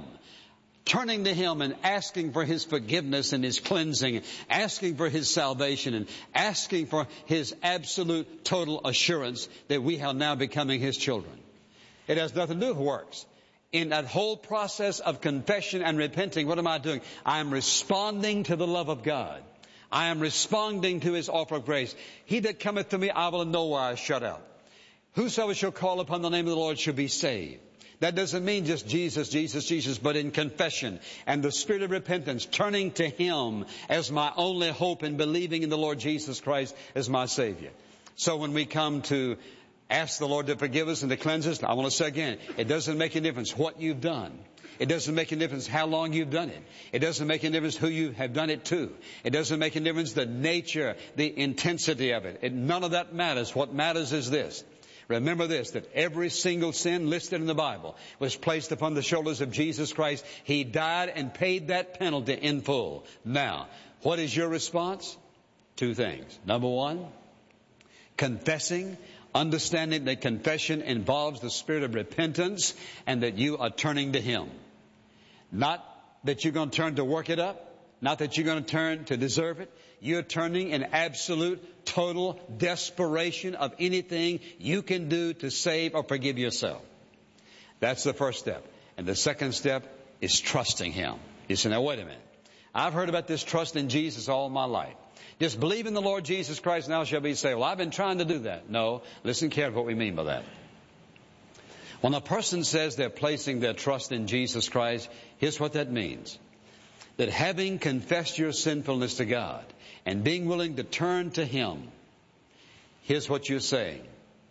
and asking for His forgiveness and His cleansing, asking for His salvation, and asking for His absolute total assurance that we are now becoming His children. It has nothing to do with works. In that whole process of confession and repenting, what am I doing? I am responding to the love of God. I am responding to His offer of grace. He that cometh to me, I will in no wise shut out. Whosoever shall call upon the name of the Lord shall be saved. That doesn't mean just Jesus, Jesus, Jesus, but in confession and the spirit of repentance, turning to Him as my only hope and believing in the Lord Jesus Christ as my Savior. So when we come to ask the Lord to forgive us and to cleanse us, I want to say again, it doesn't make any difference what you've done. It doesn't make any difference how long you've done it. It doesn't make any difference who you have done it to. It doesn't make any difference the nature, the intensity of it. None of that matters. What matters is this. Remember this, that every single sin listed in the Bible was placed upon the shoulders of Jesus Christ. He died and paid that penalty in full. Now, What is your response? Two things. Number one, confessing, understanding that confession involves the spirit of repentance and that you are turning to Him. Not that you're going to turn to work it up. Not that you're going to turn to deserve it. You're turning in absolute, total desperation of anything you can do to save or forgive yourself. That's the first step. And the second step is trusting Him. You say, now wait a minute. I've heard about this trust in Jesus all my life. Just believe in the Lord Jesus Christ and thou shalt be saved. Well, I've been trying to do that. No, listen carefully what we mean by that. When a person says they're placing their trust in Jesus Christ, here's what that means. That having confessed your sinfulness to God and being willing to turn to Him, here's what you're saying.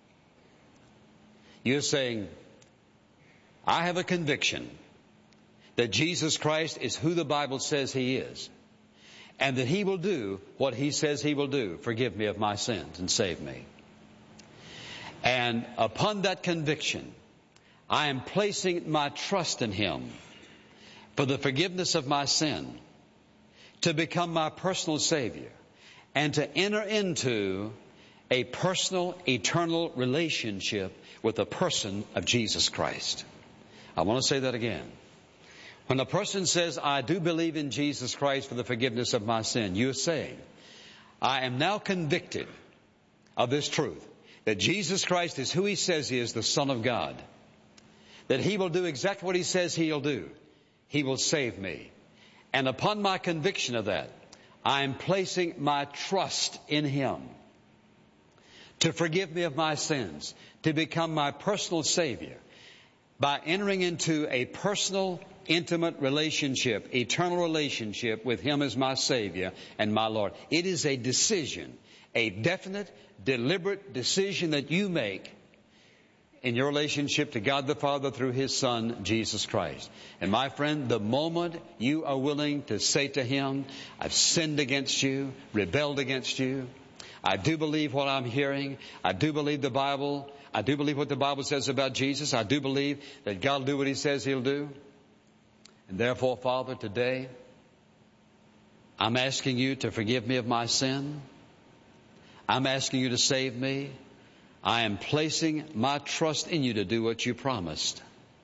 You're saying, I have a conviction that Jesus Christ is who the Bible says He is, and that He will do what He says He will do, forgive me of my sins and save me. And upon that conviction, I am placing my trust in Him for the forgiveness of my sin, to become my personal Savior, and to enter into a personal, eternal relationship with the person of Jesus Christ. I want to say that again. When a person says, I do believe in Jesus Christ for the forgiveness of my sin, you're saying, I am now convicted of this truth, that Jesus Christ is who He says He is, the Son of God, that He will do exactly what He says He'll do. He will save me. And upon my conviction of that, I am placing my trust in Him to forgive me of my sins, to become my personal Savior, by entering into a personal, intimate relationship, eternal relationship with Him as my Savior and my Lord. It is a decision, a definite, deliberate decision that you make in your relationship to God the Father through His Son, Jesus Christ. And my friend, the moment you are willing to say to Him, I've sinned against you, rebelled against you, I do believe what I'm hearing, I do believe the Bible, I do believe what the Bible says about Jesus, I do believe that God will do what He says He'll do. And therefore, Father, today, I'm asking You to forgive me of my sin. I'm asking You to save me. I am placing my trust in You to do what You promised.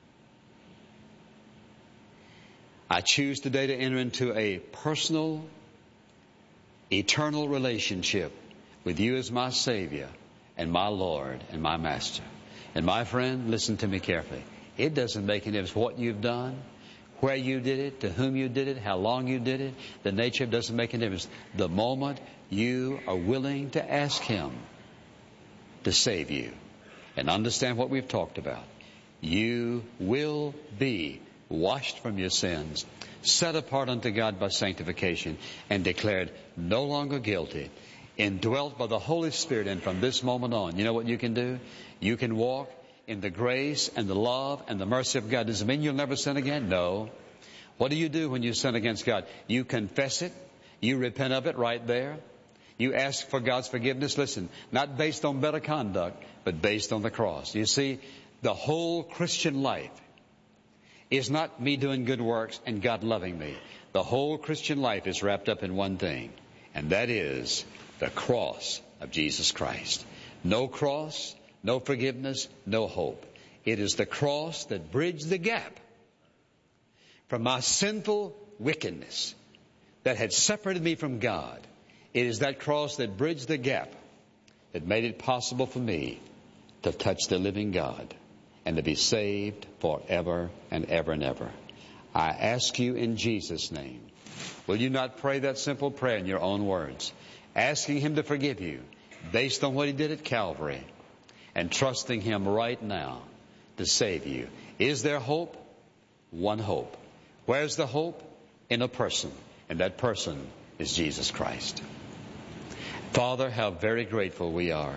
I choose today to enter into a personal, eternal relationship with You as my Savior and my Lord and my Master. And my friend, listen to me carefully. It doesn't make any difference what you've done, where you did it, to whom you did it, how long you did it. The nature of it doesn't make any difference. The moment you are willing to ask Him to save you and understand what we've talked about, you will be washed from your sins, set apart unto God by sanctification, and declared no longer guilty, indwelt by the Holy Spirit. And from this moment on, you know what you can do? You can walk in the grace and the love and the mercy of God. Does it mean you'll never sin again? No. What do you do when you sin against God? You confess it. You repent of it right there. You ask for God's forgiveness. Listen, not based on better conduct, but based on the cross. You see, the whole Christian life is not me doing good works and God loving me. The whole Christian life is wrapped up in one thing, and that is the cross of Jesus Christ. No cross, no forgiveness, no hope. It is the cross that bridged the gap from my sinful wickedness that had separated me from God. It is that cross that bridged the gap that made it possible for me to touch the living God and to be saved forever and ever and ever. I ask you in Jesus' name, will you not pray that simple prayer in your own words, asking Him to forgive you based on what He did at Calvary, and trusting Him right now to save you? Is there hope? One hope. Where's the hope? In a person, and that person is Jesus Christ. Father, how very grateful we are.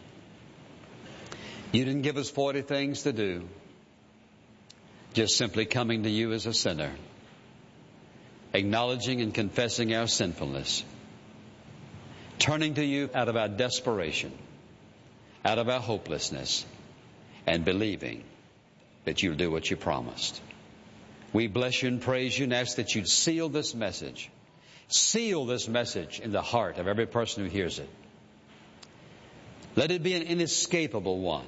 You didn't give us 40 things to do, just simply coming to You as a sinner, acknowledging and confessing our sinfulness, turning to You out of our desperation, out of our hopelessness, and believing that You'll do what You promised. We bless You and praise You and ask that You'd seal this message Seal this message in the heart of every person who hears it. Let it be an inescapable one.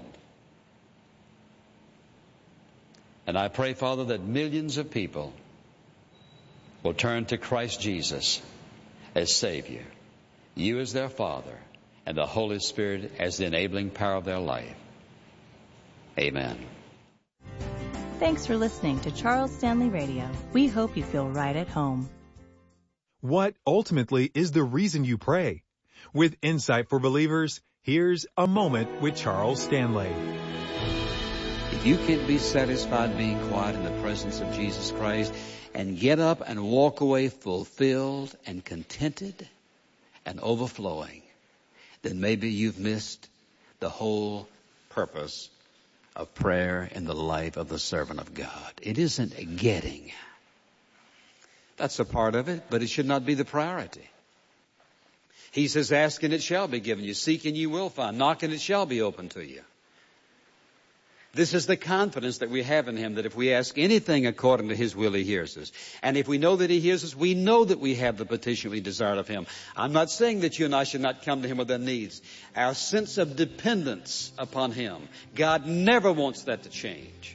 And I pray, Father, that millions of people will turn to Christ Jesus as Savior, you as their Father, and the Holy Spirit as the enabling power of their life. Amen. Thanks for listening to Charles Stanley Radio. We hope you feel right at home. What ultimately is the reason you pray? With Insight for Believers, here's A Moment with Charles Stanley. If you can't be satisfied being quiet in the presence of Jesus Christ and get up and walk away fulfilled and contented and overflowing, then maybe you've missed the whole purpose of prayer in the life of the servant of God. It isn't a getting. That's a part of it, but it should not be the priority. He says, ask and it shall be given you. Seek and you will find. Knock and it shall be opened to you. This is the confidence that we have in Him, that if we ask anything according to His will, He hears us. And if we know that He hears us, we know that we have the petition we desire of Him. I'm not saying that you and I should not come to Him with our needs. Our sense of dependence upon Him, God never wants that to change.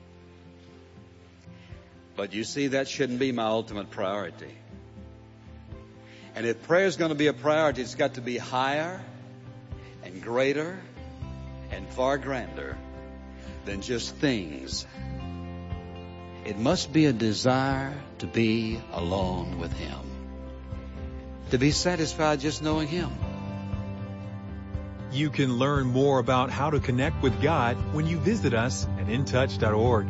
But you see, that shouldn't be my ultimate priority. And if prayer is going to be a priority, it's got to be higher and greater and far grander than just things. It must be a desire to be alone with Him, to be satisfied just knowing Him. You can learn more about how to connect with God when you visit us at intouch.org.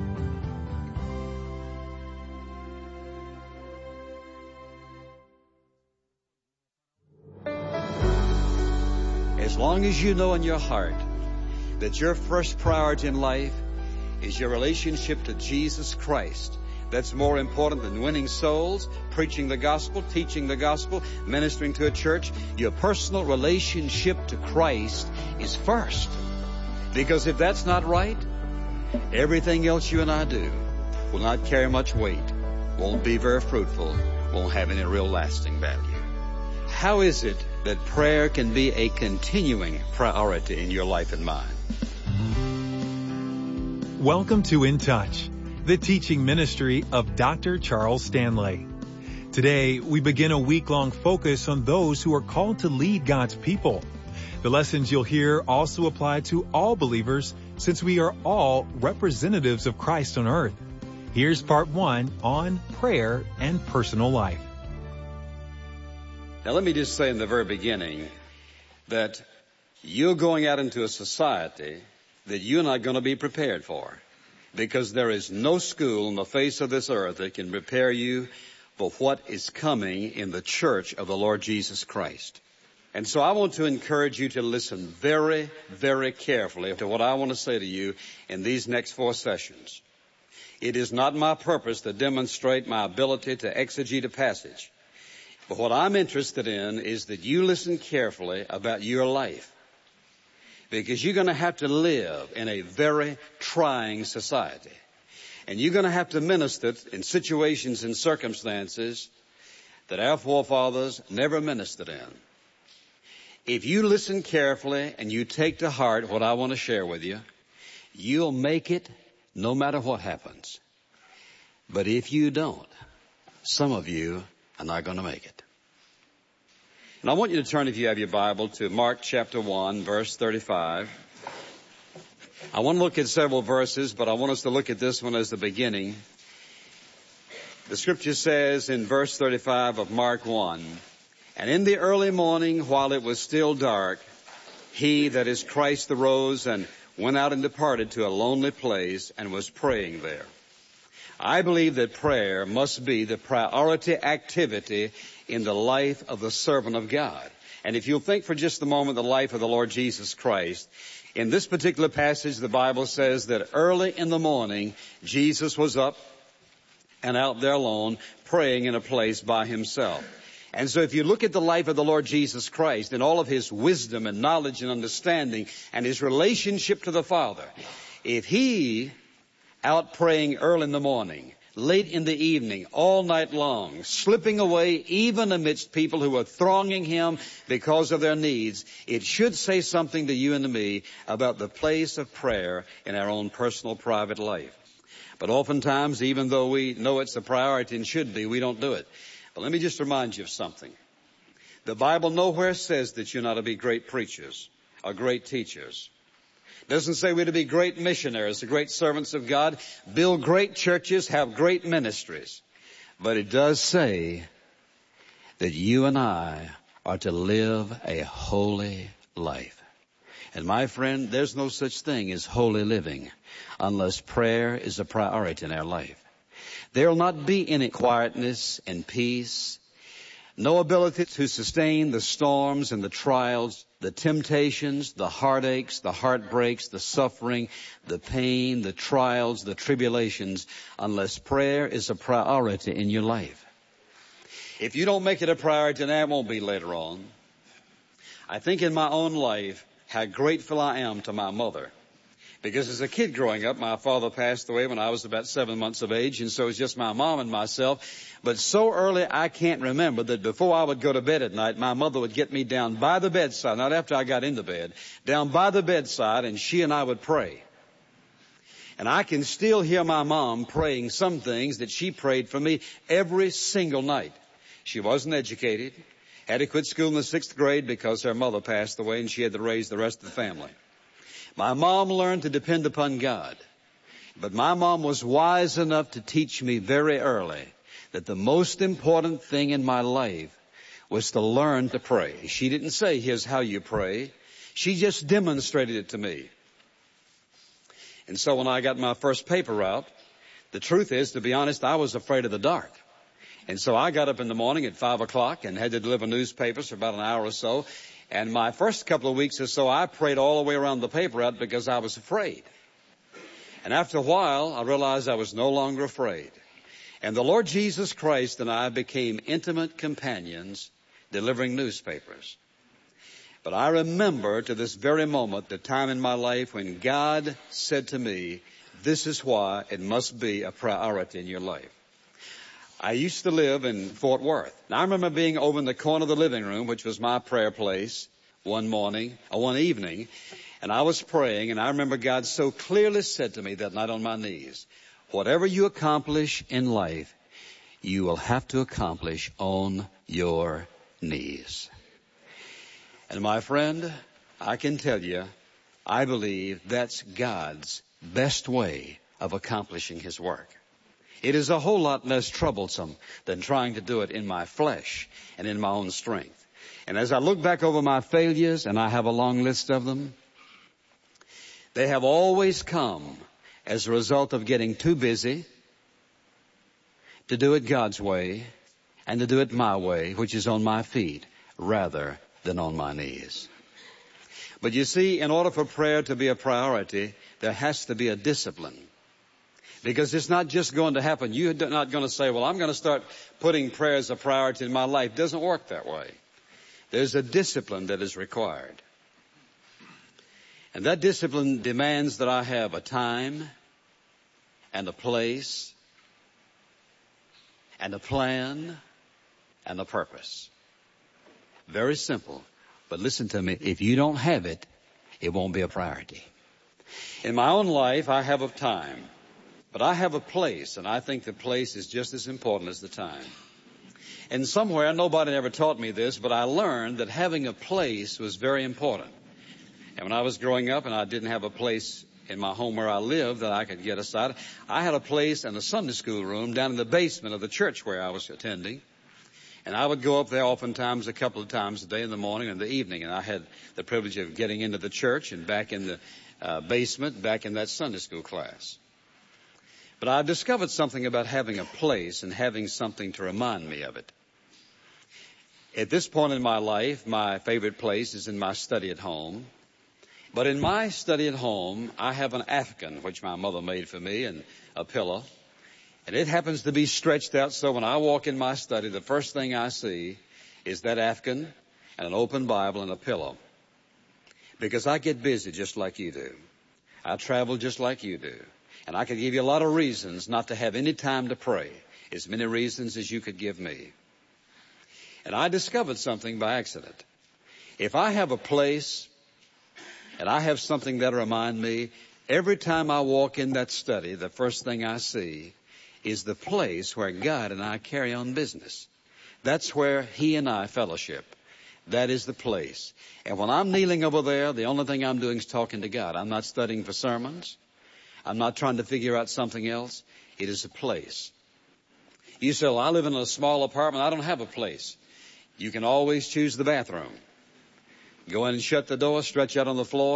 As long as you know in your heart that your first priority in life is your relationship to Jesus Christ, that's more important than winning souls, preaching the gospel, teaching the gospel, ministering to a church. Your personal relationship to Christ is first. Because if that's not right, everything else you and I do will not carry much weight, won't be very fruitful, won't have any real lasting value. How is it that prayer can be a continuing priority in your life and mine? Welcome to In Touch, the teaching ministry of Dr. Charles Stanley. Today, we begin a week-long focus on those who are called to lead God's people. The lessons you'll hear also apply to all believers, since we are all representatives of Christ on earth. Here's part 1 on prayer and personal life. Now, let me just say in the very beginning that you're going out into a society that you're not going to be prepared for, because there is no school on the face of this earth that can prepare you for what is coming in the church of the Lord Jesus Christ. And so I want to encourage you to listen very, very carefully to what I want to say to you in these next 4 sessions. It is not my purpose to demonstrate my ability to exegete a passage. But what I'm interested in is that you listen carefully about your life. Because you're going to have to live in a very trying society. And you're going to have to minister in situations and circumstances that our forefathers never ministered in. If you listen carefully and you take to heart what I want to share with you, you'll make it no matter what happens. But if you don't, some of you are not going to make it. And I want you to turn, if you have your Bible, to Mark chapter 1, verse 35. I want to look at several verses, but I want us to look at this one as the beginning. The scripture says in verse 35 of Mark 1, "And in the early morning, while it was still dark, he, that is Christ, arose and went out and departed to a lonely place and was praying there." I believe that prayer must be the priority activity in the life of the servant of God. And if you'll think for just a moment the life of the Lord Jesus Christ, in this particular passage the Bible says that early in the morning Jesus was up and out there alone praying in a place by himself. And so if you look at the life of the Lord Jesus Christ and all of his wisdom and knowledge and understanding and his relationship to the Father, if he out praying early in the morning, late in the evening, all night long, slipping away even amidst people who are thronging him because of their needs, it should say something to you and to me about the place of prayer in our own personal, private life. But oftentimes, even though we know it's a priority and should be, we don't do it. But let me just remind you of something. The Bible nowhere says that you're not to be great preachers or great teachers. It doesn't say we're to be great missionaries, the great servants of God, build great churches, have great ministries. But it does say that you and I are to live a holy life. And my friend, there's no such thing as holy living unless prayer is a priority in our life. There will not be any quietness and peace, no ability to sustain the storms and the trials, the temptations, the heartaches, the heartbreaks, the suffering, the pain, the trials, the tribulations, unless prayer is a priority in your life. If you don't make it a priority now, it won't be later on. I think in my own life how grateful I am to my mother. Because as a kid growing up, my father passed away when I was about 7 months of age, and so it was just my mom and myself. But so early I can't remember that before I would go to bed at night, my mother would get me down by the bedside, not after I got into bed, down by the bedside, and she and I would pray. And I can still hear my mom praying some things that she prayed for me every single night. She wasn't educated, had to quit school in the 6th grade because her mother passed away and she had to raise the rest of the family. My mom learned to depend upon God. But my mom was wise enough to teach me very early that the most important thing in my life was to learn to pray. She didn't say, here's how you pray. She just demonstrated it to me. And so when I got my first paper route, the truth is, to be honest, I was afraid of the dark. And so I got up in the morning at 5 o'clock and had to deliver newspapers for about an hour or so. And my first couple of weeks or so, I prayed all the way around the paper route because I was afraid. And after a while, I realized I was no longer afraid. And the Lord Jesus Christ and I became intimate companions delivering newspapers. But I remember to this very moment the time in my life when God said to me, this is why it must be a priority in your life. I used to live in Fort Worth. Now, I remember being over in the corner of the living room, which was my prayer place, one evening, and I was praying, and I remember God so clearly said to me that night on my knees, whatever you accomplish in life, you will have to accomplish on your knees. And my friend, I can tell you, I believe that's God's best way of accomplishing His work. It is a whole lot less troublesome than trying to do it in my flesh and in my own strength. And as I look back over my failures, and I have a long list of them, they have always come as a result of getting too busy to do it God's way and to do it my way, which is on my feet, rather than on my knees. But you see, in order for prayer to be a priority, there has to be a discipline. Because it's not just going to happen. You're not going to say, well, I'm going to start putting prayer as a priority in my life. It doesn't work that way. There's a discipline that is required. And that discipline demands that I have a time and a place and a plan and a purpose. Very simple. But listen to me. If you don't have it, it won't be a priority. In my own life, I have a time. But I have a place, and I think the place is just as important as the time. And somewhere, nobody ever taught me this, but I learned that having a place was very important. And when I was growing up and I didn't have a place in my home where I lived that I could get aside, I had a place in a Sunday school room down in the basement of the church where I was attending. And I would go up there oftentimes a couple of times a day, in the morning and the evening. And I had the privilege of getting into the church and back in the basement, back in that Sunday school class. But I discovered something about having a place and having something to remind me of it. At this point in my life, my favorite place is in my study at home. But in my study at home, I have an afghan, which my mother made for me, and a pillow. And it happens to be stretched out, so when I walk in my study, the first thing I see is that afghan and an open Bible and a pillow. Because I get busy just like you do. I travel just like you do. And I could give you a lot of reasons not to have any time to pray, as many reasons as you could give me. And I discovered something by accident. If I have a place and I have something that'll remind me, every time I walk in that study, the first thing I see is the place where God and I carry on business. That's where He and I fellowship. That is the place. And when I'm kneeling over there, the only thing I'm doing is talking to God. I'm not studying for sermons. I'm not trying to figure out something else. It is a place. You say, well, I live in a small apartment. I don't have a place. You can always choose the bathroom. Go in and shut the door, stretch out on the floor.